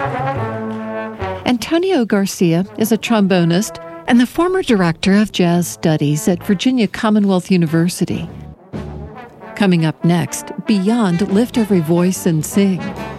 Antonio Garcia is a trombonist and the former director of jazz studies at Virginia Commonwealth University. Coming up next, Beyond Lift Every Voice and Sing.